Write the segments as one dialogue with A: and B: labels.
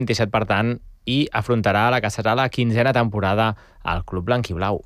A: 27, per tant, i afrontarà la que serà la 15a temporada al club blanquiblau.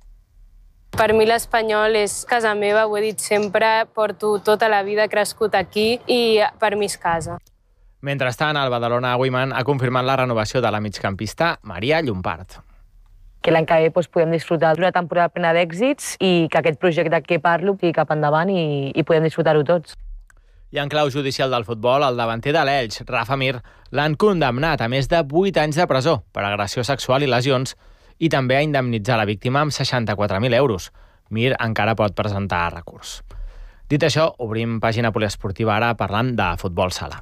B: Per mi l'Espanyol és casa meva, ho he dit sempre, porto tota la vida crescut aquí i per mi és casa.
A: Mentrestant, el Badalona Women ha confirmat la renovació de la migcampista Maria Llompart.
C: Que l'any que ve podem disfrutar d'una temporada plena d'èxits i que aquest projecte que parlo tiri cap endavant i podem disfrutar-ho tots.
A: I en clau judicial del futbol, el davanter de l'Elx, Rafa Mir, l'han condemnat a més de 8 anys de presó per agressió sexual i lesions i també a indemnitzar la víctima amb 64.000 euros. Mir encara pot presentar recurs. Dit això, obrim pàgina poliesportiva ara parlant de futbol sala.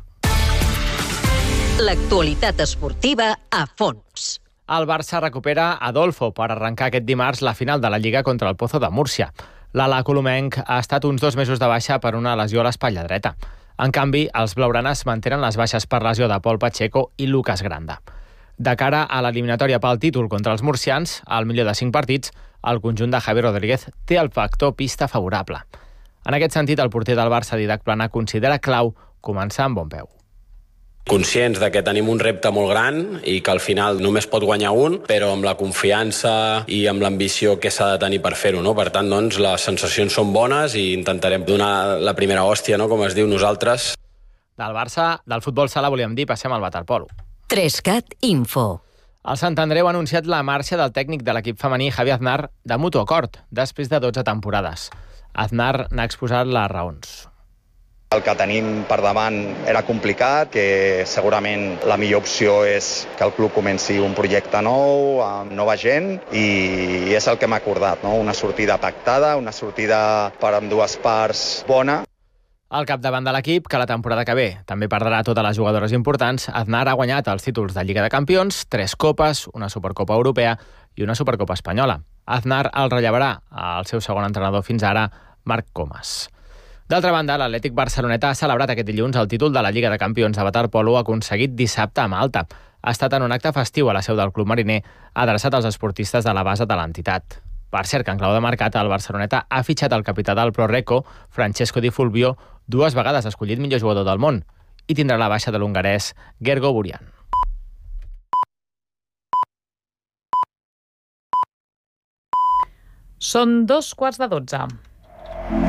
D: L'actualitat esportiva a fons.
A: El Barça recupera Adolfo per arrencar aquest dimarts la final de la Lliga contra el Pozo de Múrcia. L'ala colomenc ha estat uns 2 mesos de baixa per una lesió a l'espatlla dreta. En canvi, els blaugranes mantenen les baixes per lesió de Pol Pacheco i Lucas Granda. De cara a l'eliminatòria pel títol contra els murcians, al millor de 5 partits, el conjunt de Javier Rodríguez té el factor pista favorable. En aquest sentit, el porter del Barça, Didac Plana, considera clau començar amb bon peu.
E: Conscients de que tenim un repte molt gran i que al final només pot guanyar un, però amb la confiança i amb l'ambició que s'ha de tenir per fer-ho, no? Per tant, doncs, les sensacions són bones i intentarem donar la primera hòstia, no? Com es diu nosaltres.
A: Del Barça, del futbol sala, volíem dir, passem al waterpolo.
D: 3CAT Info.
A: El Sant Andreu ha anunciat la marxa del tècnic de l'equip femení, Javi Aznar, de mutu acord, després de 12 temporades. Aznar n'ha exposat les raons.
F: El que tenim per davant era complicat, que segurament la millor opció és que el club comenci un projecte nou, amb nova gent, i és el que hem acordat, no? Una sortida pactada, una sortida per ambdues parts bona.
A: Al capdavant de l'equip, que la temporada que ve també perdrà totes les jugadores importants, Aznar ha guanyat els títols de Lliga de Campions, 3 copes, una Supercopa Europea i una Supercopa Espanyola. Aznar el rellevarà al seu segon entrenador fins ara, Marc Comas. D'altra banda, l'Atlètic Barceloneta ha celebrat aquest dilluns el títol de la Lliga de Campions de waterpolo aconseguit dissabte a Malta. Ha estat en un acte festiu a la seu del club mariner adreçat als esportistes de la base de l'entitat. Per cert, que en clau de mercat, el Barceloneta ha fitxat el capità del ProReco, Francesco Di Fulvio, 2 vegades escollit millor jugador del món, i tindrà la baixa de l'hongarès Gergo Burian.
G: Són 12:15.